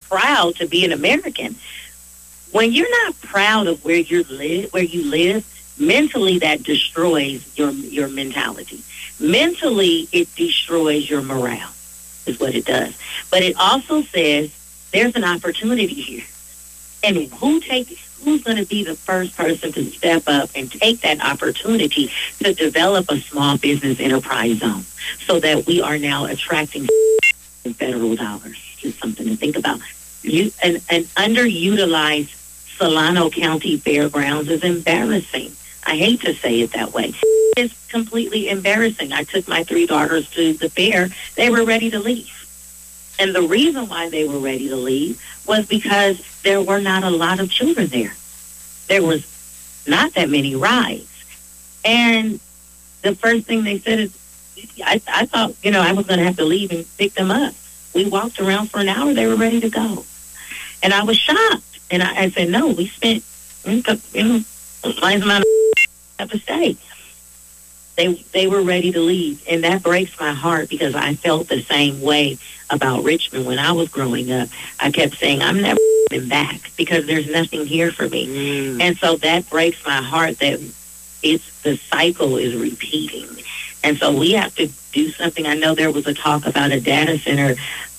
proud to be an American. When you're not proud of where you live, mentally that destroys your mentality. Mentally, it destroys your morale, is what it does. But it also says there's an opportunity here. And who's going to be the first person to step up and take that opportunity to develop a small business enterprise zone so that we are now attracting federal dollars? Just something to think about. An underutilized Solano County Fairgrounds is embarrassing. I hate to say it that way. It's completely embarrassing. I took my 3 daughters to the fair. They were ready to leave. And the reason why they were ready to leave was because there were not a lot of children there. There was not that many rides. And the first thing they said is, I thought, I was going to have to leave and pick them up. We walked around for an hour. They were ready to go. And I was shocked. And I said, no, we spent, last amount of to stay. They were ready to leave. And that breaks my heart because I felt the same way about Richmond when I was growing up. I kept saying, I'm never back because there's nothing here for me. And so that breaks my heart that the cycle is repeating. And so we have to do something. I know there was a talk about a data center.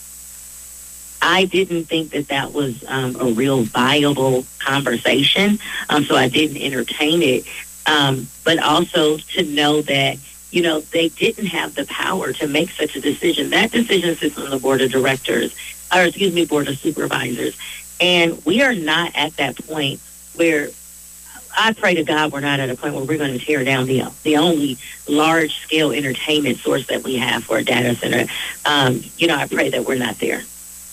I didn't think that was a real viable conversation, so I didn't entertain it. But also to know that, they didn't have the power to make such a decision. That decision sits on the board of directors, board of supervisors. And we are not at that point where I pray to God we're not at a point where we're going to tear down the only large-scale entertainment source that we have for a data center. I pray that we're not there.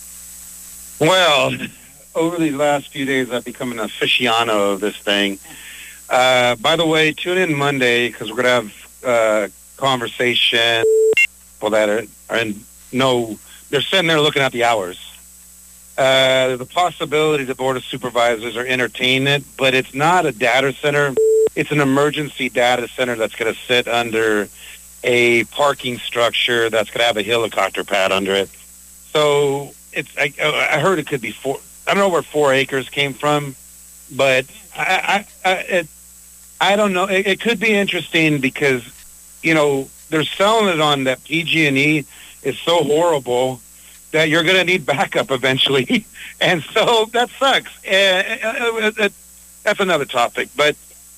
Well, over these last few days, I've become an aficionado of this thing. By the way, tune in Monday because we're going to have conversation. People that they're sitting there looking at the hours. The possibility the Board of Supervisors are entertaining it, but it's not a data center. It's an emergency data center that's going to sit under a parking structure that's going to have a helicopter pad under it. So I heard it could be 4. I don't know where 4 acres came from, but I don't know. It could be interesting because, they're selling it on that PG&E is so horrible that you're going to need backup eventually. And so that sucks. That's another topic. But,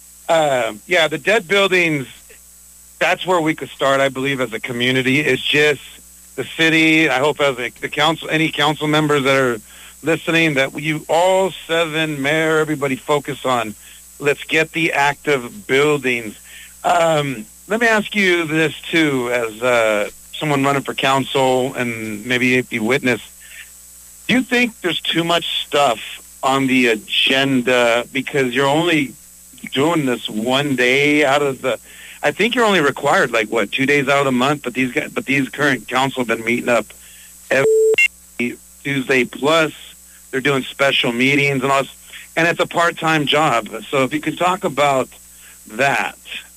the dead buildings, that's where we could start, I believe, as a community. It's just the city. I hope as the council, any council members that are listening, that you all 7, mayor, everybody focus on, let's get the active buildings. Let me ask you this, too, as someone running for council and maybe be witness. Do you think there's too much stuff on the agenda because you're only doing this one day out of the... I think you're only required, 2 days out of the month, but these current council have been meeting up every Tuesday, plus they're doing special meetings and all this, and it's a part-time job. So if you could talk about that.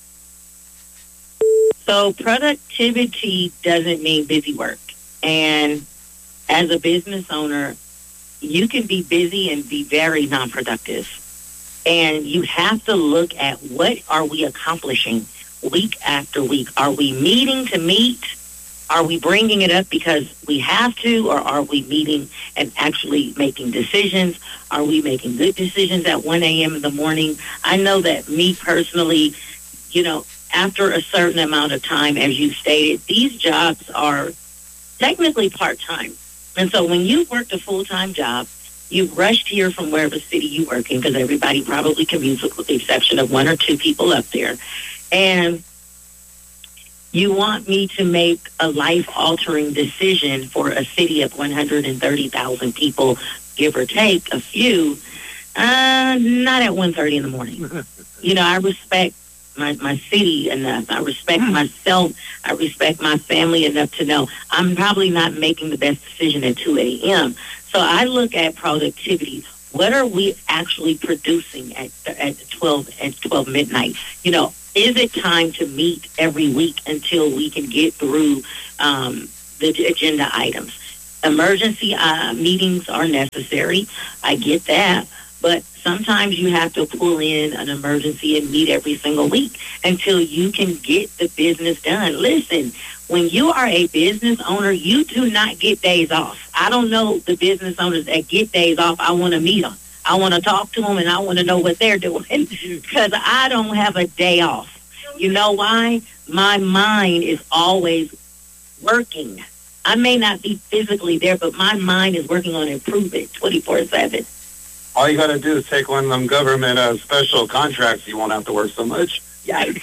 So productivity doesn't mean busy work. And as a business owner, you can be busy and be very non-productive. And you have to look at what are we accomplishing week after week. Are we meeting to meet? Are we bringing it up because we have to? Or are we meeting and actually making decisions? Are we making good decisions at 1 a.m. in the morning? I know that me personally, after a certain amount of time, as you stated, these jobs are technically part-time. And so when you've worked a full-time job, you've rushed here from wherever city you work in, because everybody probably commutes with the exception of 1 or 2 people up there. And you want me to make a life-altering decision for a city of 130,000 people, give or take a few, not at 1:30 in the morning. I respect my city enough. I respect myself. I respect my family enough to know I'm probably not making the best decision at 2 a.m. So I look at productivity. What are we actually producing at 12 midnight? Is it time to meet every week until we can get through the agenda items? Emergency meetings are necessary. I get that. But sometimes you have to pull in an emergency and meet every single week until you can get the business done. Listen, when you are a business owner, you do not get days off. I don't know the business owners that get days off. I want to meet them. I want to talk to them, and I want to know what they're doing because I don't have a day off. You know why? My mind is always working. I may not be physically there, but my mind is working on improvement 24/7. All you got to do is take one of them government special contracts. You won't have to work so much. Yikes.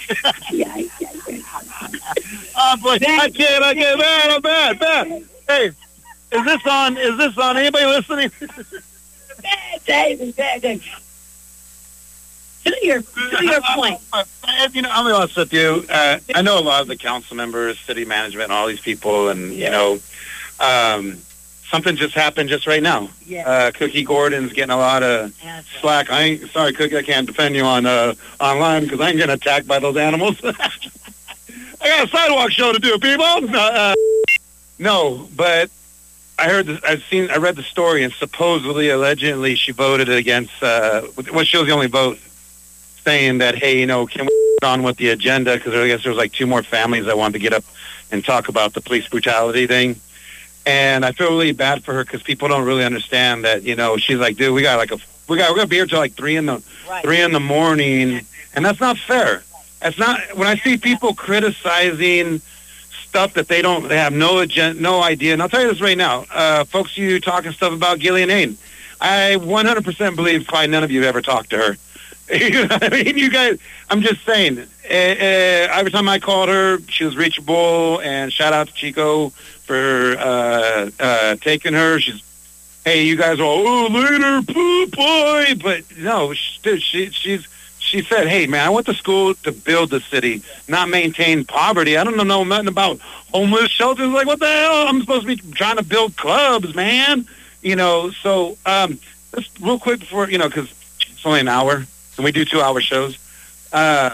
Oh, boy. I can't. I'm bad. Hey, is this on? Anybody listening? Bad, David. To your point. You know, I'll be honest with you. I know a lot of the council members, city management, and all these people, and, you know, something just happened just right now. Yeah. Cookie Gordon's getting a lot of slack. Sorry, Cookie, I can't defend you on online because I ain't getting attacked by those animals. I got a sidewalk show to do, people. No, but I read the story, and supposedly, allegedly, she voted against. She was the only vote saying that, hey, you know, can we get on with the agenda? Because I guess there was like 2 more families that wanted to get up and talk about the police brutality thing. And I feel really bad for her because people don't really understand that, you know, she's like, dude, we're gonna be here till like 3 in the morning, and that's not fair. That's not. When I see people criticizing stuff that they have no idea. And I'll tell you this right now, folks, you talking stuff about Gillian Hayne. I 100% believe probably none of you have ever talked to her. You know what I mean? You guys, I'm just saying, every time I called her, she was reachable, and shout out to Chico for taking her. Hey, you guys are all, oh, later, poo boy. But no, she said, hey, man, I went to school to build the city, not maintain poverty. I don't know nothing about homeless shelters. Like, what the hell? I'm supposed to be trying to build clubs, man. You know, so just real quick before, you know, because it's only an hour, and we do 2-hour shows. Are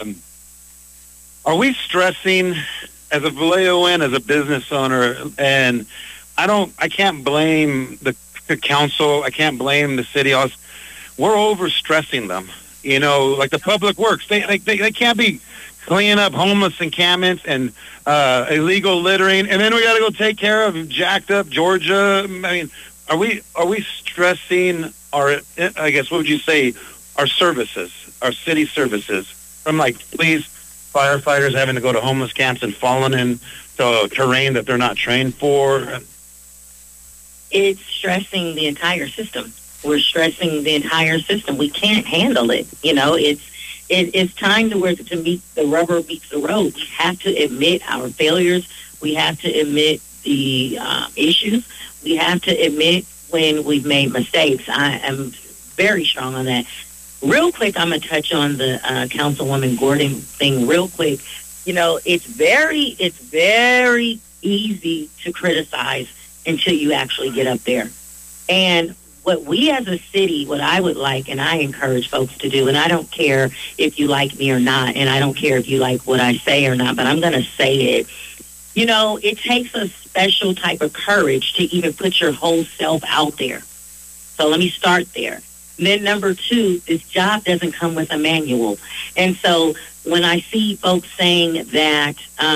we stressing as a Vallejoan, as a business owner, and I can't blame the council. I can't blame the city. We're overstressing them. You know, like the public works. They can't be cleaning up homeless encampments and illegal littering, and then we got to go take care of jacked up Georgia. I mean, are we stressing our? I guess what would you say? Our services, our city services, from like police, firefighters having to go to homeless camps and falling into terrain that they're not trained for. It's stressing the entire system. We're stressing the entire system. We can't handle it. You know, it's time to meet the rubber meets the road. We have to admit our failures. We have to admit the issues. We have to admit when we've made mistakes. I am very strong on that. Real quick, I'm going to touch on the Councilwoman Gordon thing real quick. You know, it's very easy to criticize until you actually get up there. And what we as a city, what I would like, and I encourage folks to do, and I don't care if you like me or not, and I don't care if you like what I say or not, but I'm going to say it. You know, it takes a special type of courage to even put your whole self out there. So let me start there. And then number 2, this job doesn't come with a manual. And so when I see folks saying that,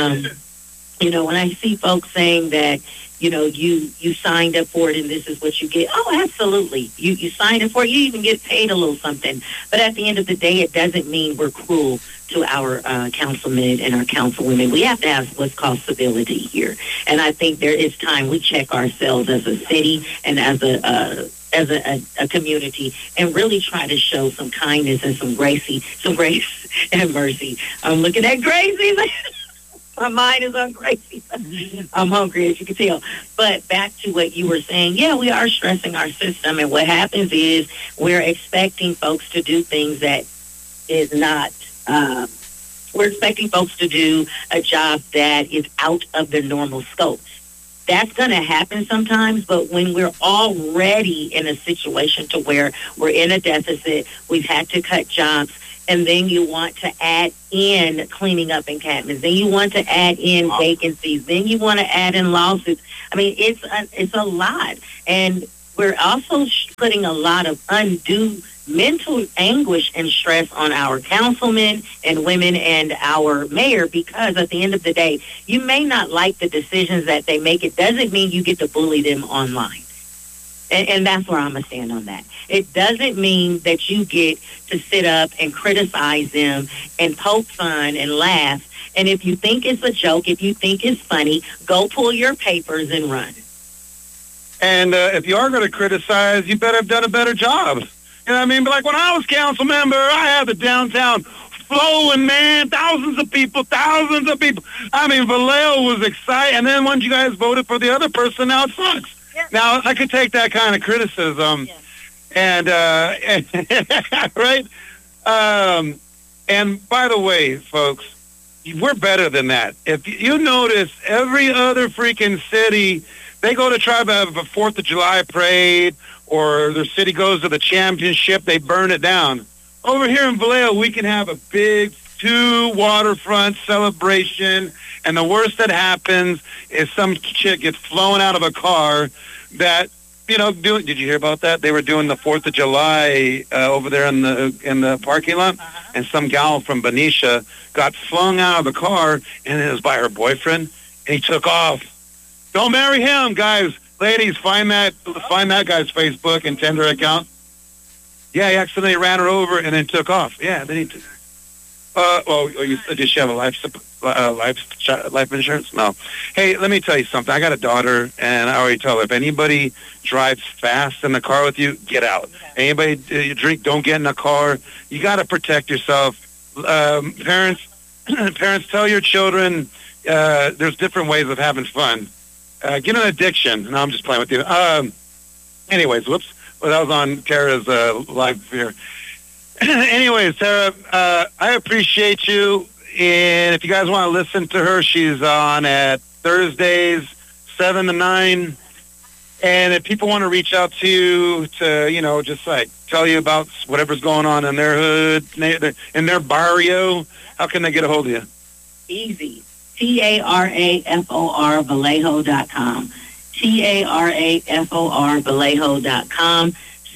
you signed up for it and this is what you get. Oh, absolutely. You signed up for it. You even get paid a little something. But at the end of the day, it doesn't mean we're cruel to our councilmen and our councilwomen. We have to have what's called civility here. And I think there is time we check ourselves as a city and as a community and really try to show some kindness and some grace and mercy. I'm looking at Gracie. My mind is on Gracie. I'm hungry, as you can tell. But back to what you were saying, yeah, we are stressing our system. And what happens is we're expecting folks to do things that is not, we're expecting folks to do a job that is out of their normal scope. That's going to happen sometimes, but when we're already in a situation to where we're in a deficit, we've had to cut jobs, and then you want to add in cleaning up encampments, then you want to add in vacancies, then you want to add in lawsuits. I mean, it's a lot, and we're also putting a lot of undue mental anguish and stress on our councilmen and women and our mayor, because at the end of the day, you may not like the decisions that they make. It doesn't mean you get to bully them online. And that's where I'm going to stand on that. It doesn't mean that you get to sit up and criticize them and poke fun and laugh. And if you think it's a joke, if you think it's funny, go pull your papers and run. And if you are going to criticize, you better have done a better job. You know what I mean? But like when I was council member, I had the downtown flowing, man, thousands of people. I mean, Vallejo was excited. And then once you guys voted for the other person, now it sucks. Yeah. Now, I could take that kind of criticism. Yeah. And right? And by the way, folks, we're better than that. If you notice, every other freaking city, they go to try to have a 4th of July parade, or their city goes to the championship, they burn it down. Over here in Vallejo, we can have a big 2 waterfront celebration, and the worst that happens is some chick gets flown out of a car that, you know, did you hear about that? They were doing the 4th of July over there in the parking lot, and some gal from Benicia got flung out of the car, and it was by her boyfriend, and he took off. Don't marry him, guys. Ladies, find that guy's Facebook and Tinder account. Yeah, he accidentally ran her over and then took off. Yeah, then he took. Did she have a life insurance? No. Hey, let me tell you something. I got a daughter, and I already tell her, if anybody drives fast in the car with you, get out. Anybody you drink, don't get in the car. You got to protect yourself. Parents, tell your children there's different ways of having fun. Get an addiction. No, I'm just playing with you. Anyways, whoops. Well, that was on Tara's live here. Anyways, Tara, I appreciate you. And if you guys want to listen to her, she's on at Thursdays, 7 to 9. And if people want to reach out to you to, you know, just like tell you about whatever's going on in their hood, in their barrio, how can they get a hold of you? Easy. TARAFOR Vallejo.com. TARAFOR Vallejo.com.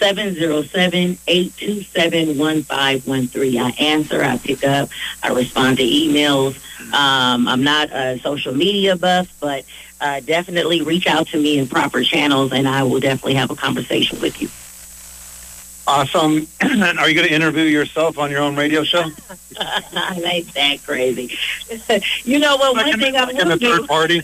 707-827-1513. I answer, I pick up, I respond to emails. I'm not a social media buff, but definitely reach out to me in proper channels, and I will definitely have a conversation with you. Awesome. Are you going to interview yourself on your own radio show? I like that crazy. You know what? One thing I will do. Third party.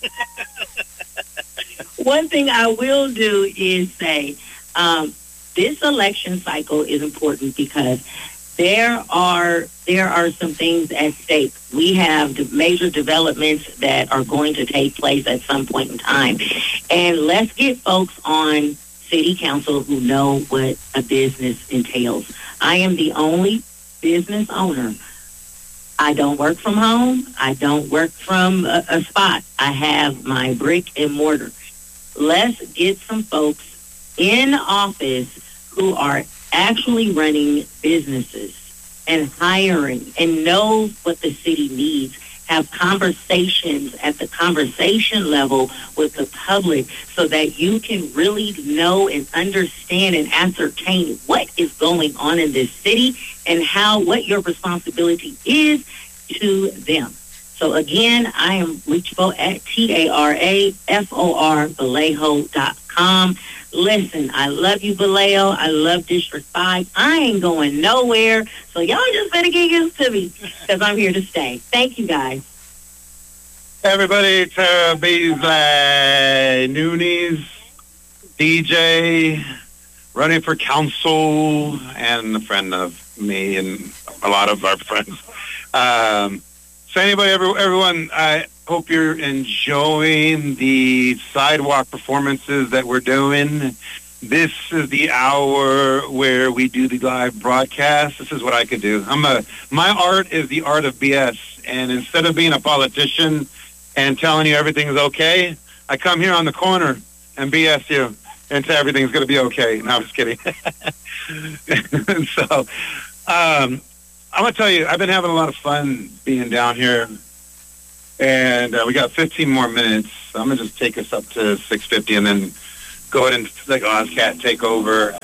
One thing I will do is say, this election cycle is important because there are some things at stake. We have major developments that are going to take place at some point in time. And let's get folks on city council who know what a business entails. I am the only business owner. I don't work from home. I don't work from a spot. I have my brick and mortar. Let's get some folks in office who are actually running businesses and hiring and know what the city needs. Have conversations at the conversation level with the public so that you can really know and understand and ascertain what is going on in this city and what your responsibility is to them. So again, I am reachable at TARAFOR Vallejo.com. Listen, I love you, Vallejo. I love District 5. I ain't going nowhere. So y'all just better get used to me because I'm here to stay. Thank you, guys. Everybody, Tara Beasley, Noonies, DJ, running for council, and a friend of me and a lot of our friends. So anybody, everyone, I hope you're enjoying the sidewalk performances that we're doing. This is the hour where we do the live broadcast. This is what I could do. My art is the art of BS. And instead of being a politician and telling you everything's okay, I come here on the corner and BS you and say everything's going to be okay. No, I'm just kidding. So, I'm going to tell you, I've been having a lot of fun being down here. And we got 15 more minutes. I'm going to just take us up to 6:50 and then go ahead and let Ozcat take over.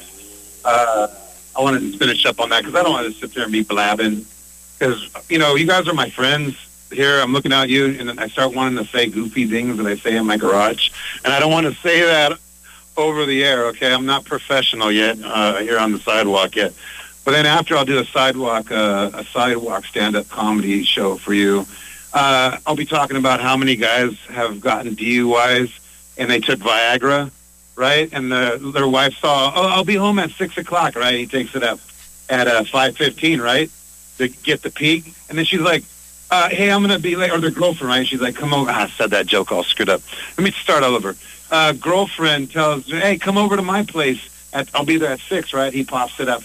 I want to finish up on that because I don't want to sit there and be blabbing. Because, you guys are my friends here. I'm looking at you, and then I start wanting to say goofy things that I say in my garage. And I don't want to say that over the air, okay? I'm not professional yet here on the sidewalk yet. But then after, I'll do a sidewalk stand-up comedy show for you. I'll be talking about how many guys have gotten DUIs and they took Viagra, right? And their wife saw, I'll be home at 6 o'clock, right? He takes it up at 5:15, right, to get the peak. And then she's like, hey, I'm going to be late. Or their girlfriend, right? She's like, come over. I said that joke all screwed up. Let me start all over. Girlfriend tells, hey, come over to my place. I'll be there at 6, right? He pops it at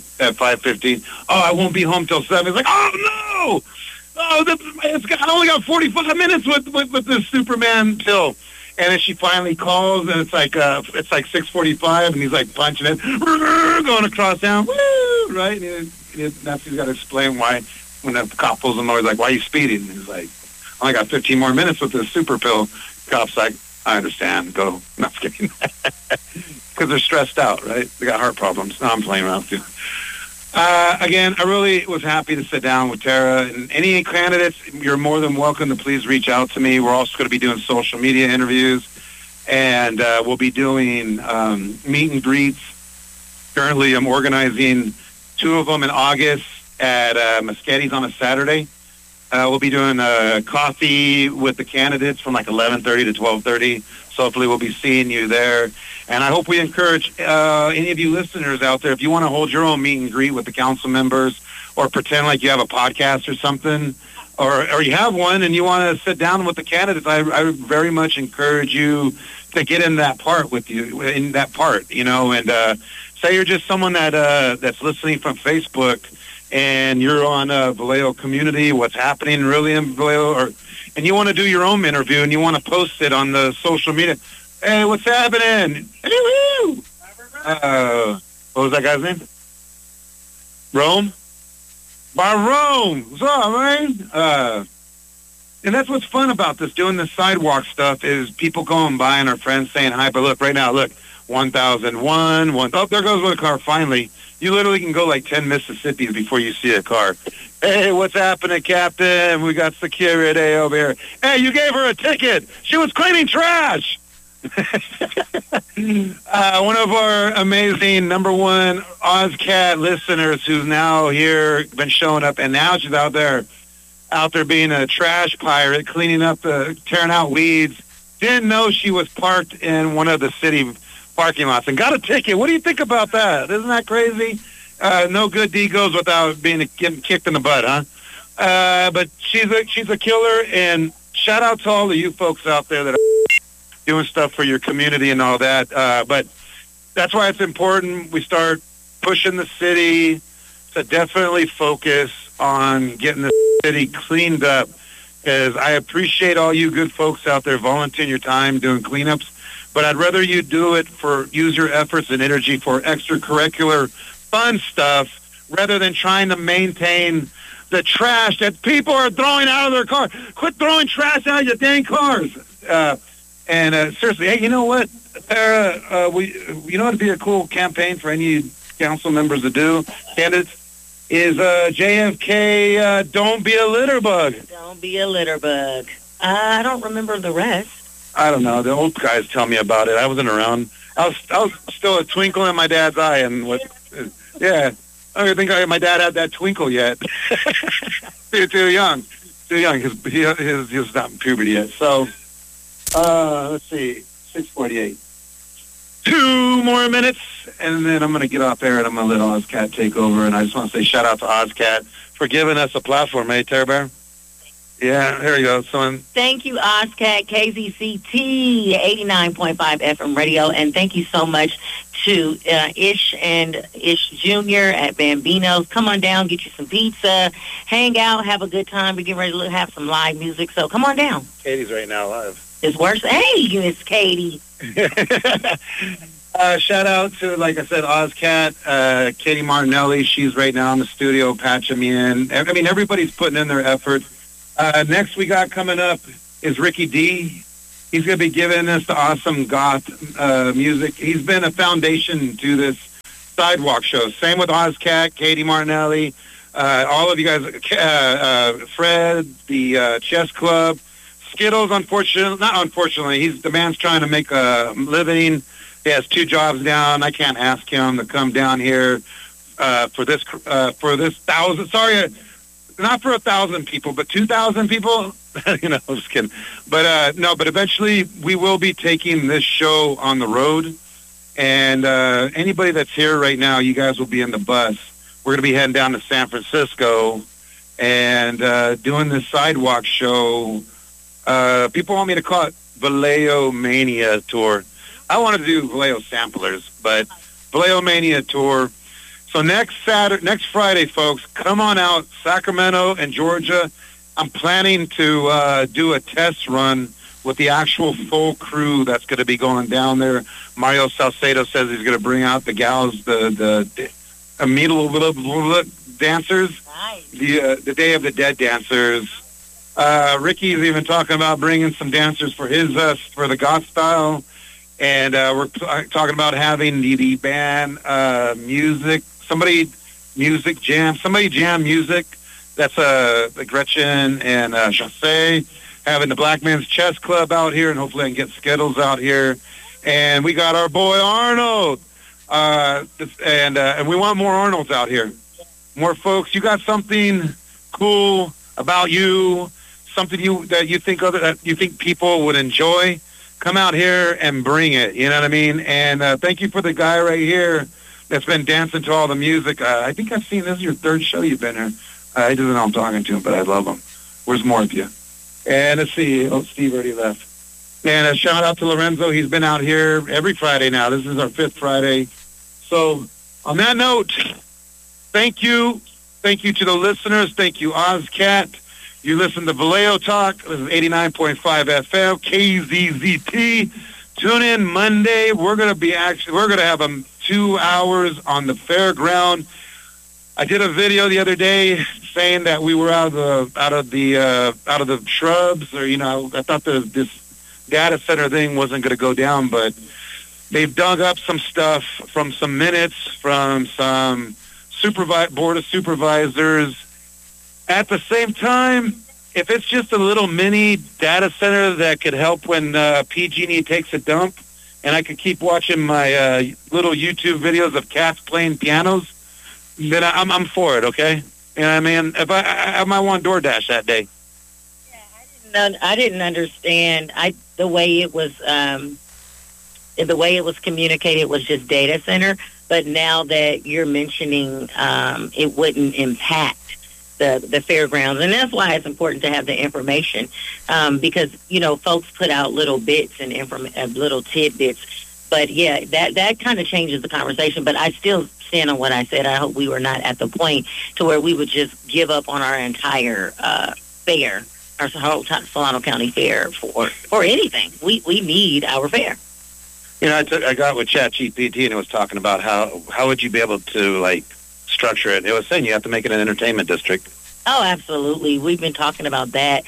5:15. Oh, I won't be home till 7. He's like, oh, no! Oh, I only got 45 minutes with this Superman pill. And then she finally calls, and it's like 6:45, and he's like punching it, going across town, woo, right? And that's he's got to explain why when the cop pulls him over, he's like, why are you speeding? And he's like, I only got 15 more minutes with this super pill. Cop's like, I understand. Go. No, I'm kidding. Because they're stressed out, right? They got heart problems. No, I'm playing around too. Again, I really was happy to sit down with Tara. And any candidates, you're more than welcome to please reach out to me. We're also going to be doing social media interviews, and we'll be doing meet and greets. Currently, I'm organizing 2 of them in August at Moschetti's on a Saturday. We'll be doing coffee with the candidates from like 11:30 to 12:30. So hopefully we'll be seeing you there. And I hope we encourage any of you listeners out there, if you want to hold your own meet and greet with the council members or pretend like you have a podcast or something, or you have one and you want to sit down with the candidates, I very much encourage you to get in that part with you, and say you're just someone that's listening from Facebook and you're on Vallejo Community, what's happening really in Vallejo, and you want to do your own interview and you want to post it on the social media. Hey, what's happening? Woo-hoo! What was that guy's name? Rome? By Rome. What's up, man? And that's what's fun about this, doing the sidewalk stuff, is people going by and our friends saying hi. But look, right now, look, 1001, oh, there goes one car finally. You literally can go like 10 Mississippis before you see a car. Hey, what's happening, Captain? We got security over here. Hey, you gave her a ticket. She was cleaning trash. One of our amazing number one Ozcat listeners who's now here, been showing up, and now she's out there being a trash pirate, cleaning up, tearing out weeds. Didn't know she was parked in one of the city parking lots and got a ticket. What do you think about that? Isn't that crazy? No good deed goes without getting kicked in the butt, huh? But she's a killer, and shout out to all of you folks out there that are doing stuff for your community and all that. But that's why it's important we start pushing the city to definitely focus on getting the city cleaned up, because I appreciate all you good folks out there volunteering your time doing cleanups, but I'd rather you use your efforts and energy for extracurricular fun stuff rather than trying to maintain the trash that people are throwing out of their cars. Quit throwing trash out of your dang cars. And seriously, hey, you know what, Tara? It'd be a cool campaign for any council members to do, candidates, is JFK, don't be a litter bug. Don't be a litter bug. I don't remember the rest. I don't know. The old guys tell me about it. I wasn't around. I was still a twinkle in my dad's eye, and yeah. I don't think my dad had that twinkle yet. too young, because he was not in puberty yet. So, let's see, 6:48. 2 more minutes, and then I'm going to get off there, and I'm going to let Ozcat take over. And I just want to say shout out to Ozcat for giving us a platform, eh, Tara Bear? Yeah, here you go, son. Thank you, Ozcat, KZCT, 89.5 FM radio, and thank you so much to Ish and Ish Jr. at Bambino's. Come on down, get you some pizza, hang out, have a good time. We're getting ready to have some live music, so come on down. Katie's right now live. It's worse. Hey, Miss Katie. Shout out to, like I said, Ozcat, Katie Martinelli. She's right now in the studio patching me in. I mean, everybody's putting in their effort. Next we got coming up is Ricky D. He's going to be giving us the awesome goth music. He's been a foundation to this sidewalk show. Same with Ozcat, Katie Martinelli, all of you guys, Fred, the Chess Club, Skittles. Unfortunately, the man's trying to make a living. He has 2 jobs down. I can't ask him to come down here for this 1,000. Sorry, not for 1,000 people, but 2,000 people. I'm just kidding. But no, but eventually we will be taking this show on the road. And anybody that's here right now, you guys will be in the bus. We're going to be heading down to San Francisco and doing this sidewalk show. People want me to call it Vallejo Mania Tour. I wanted to do Vallejo Samplers, but Vallejo Mania Tour. So next Friday, folks, come on out, Sacramento and Georgia. I'm planning to do a test run with the actual full crew that's going to be going down there. Mario Salcedo says he's going to bring out the gals, the immutable dancers, nice. The Day of the Dead dancers. Ricky's even talking about bringing some dancers for the goth style. And we're talking about having the band somebody jam music. That's Gretchen and Jose, having the Black Man's Chess Club out here, and hopefully I can get Skittles out here. And we got our boy Arnold, and we want more Arnolds out here. More folks. You got something cool about you, something that you think people would enjoy. Come out here and bring it. You know what I mean? And thank you for the guy right here that's been dancing to all the music. I think I've seen this is your 3rd show you've been here. He doesn't know I'm talking to him, but I love him. Where's more of you? And let's see. Oh, Steve already left. And a shout out to Lorenzo. He's been out here every Friday now. This is our 5th Friday. So on that note, thank you. Thank you to the listeners. Thank you, Ozcat. You listen to Vallejo Talk. This is 89.5 FM, KZZT. Tune in Monday. We're going to have 2 hours on the fairground. I did a video the other day saying that we were out of the shrubs, or I thought this data center thing wasn't going to go down, but they've dug up some stuff from some minutes from some board of supervisors. At the same time, if it's just a little mini data center that could help when PG&E takes a dump, and I could keep watching my little YouTube videos of cats playing pianos, then I'm for it, okay? You know what I mean? If I might want DoorDash that day. Yeah, I didn't understand. The way it was communicated was just data center. But now that you're mentioning, it wouldn't impact the fairgrounds, and that's why it's important to have the information, because folks put out little bits and little tidbits. But yeah, that kind of changes the conversation. But I still stand on what I said. I hope we were not at the point to where we would just give up on our entire fair, our whole Solano County Fair for anything. We need our fair. I got with ChatGPT, and it was talking about how would you be able to structure it. It was saying you have to make it an entertainment district. Oh, absolutely. We've been talking about that.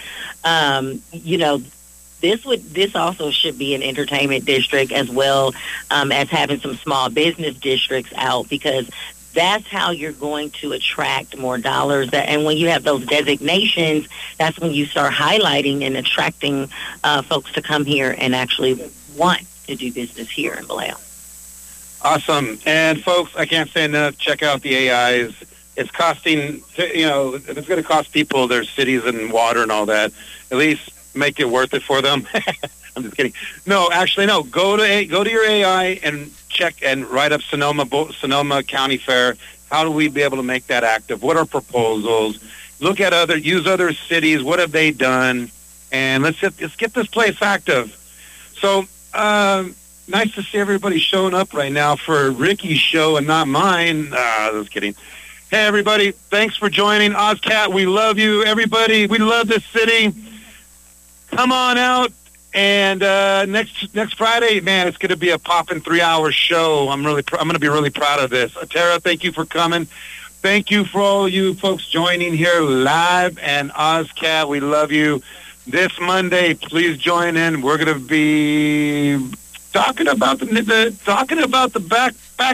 This also should be an entertainment district, as well as having some small business districts out, because that's how you're going to attract more dollars. And when you have those designations, that's when you start highlighting and attracting folks to come here and actually want to do business here in Vallejo. Awesome. And folks, I can't say enough. Check out the AIs. It's costing, if it's going to cost people their cities and water and all that, at least make it worth it for them. I'm just kidding. No, actually, no. Go to your AI and check and write up Sonoma County Fair. How do we be able to make that active? What are proposals? Look at use other cities. What have they done? And let's get this place active. So, nice to see everybody showing up right now for Ricky's show and not mine. Just kidding. Hey, everybody. Thanks for joining. Ozcat, we love you. Everybody, we love this city. Come on out. And next Friday, man, it's going to be a poppin' 3-hour show. I'm going to be really proud of this. Tara, thank you for coming. Thank you for all you folks joining here live. And OzCat, we love you. This Monday, please join in. We're going to be talking about the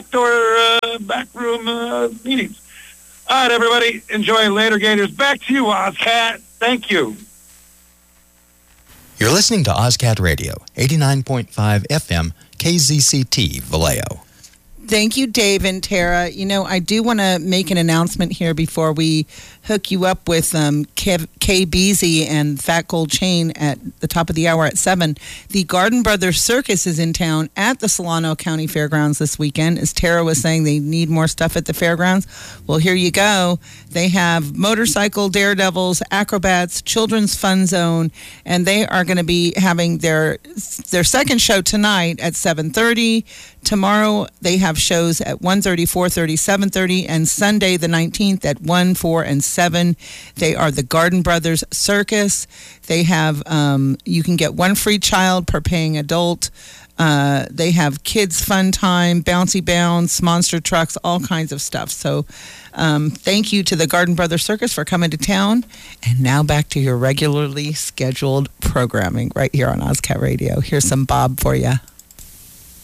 backroom meetings. All right, everybody, enjoy later, Gators. Back to you, OzCat. Thank you. You're listening to OzCat Radio, 89.5 FM, KZCT, Vallejo. Thank you, Dave and Tara. You know, I do want to make an announcement here before we hook you up with Kay Beasy and Fat Gold Chain at the top of the hour at 7. The Garden Brothers Circus is in town at the Solano County Fairgrounds this weekend. As Tara was saying, they need more stuff at the fairgrounds. Well, here you go. They have motorcycle daredevils, acrobats, children's fun zone, and they are going to be having their second show tonight at 7:30. Tomorrow they have shows at 1:30, 4:30, 7:30, and Sunday the 19th at 1, 4, and 7. They are the Garden Brothers Circus. They have, you can get one free child per paying adult. They have kids fun time, bouncy bounce, monster trucks, all kinds of stuff. So thank you to the Garden Brothers Circus for coming to town. And now back to your regularly scheduled programming right here on OzCat Radio. Here's some Bob for you.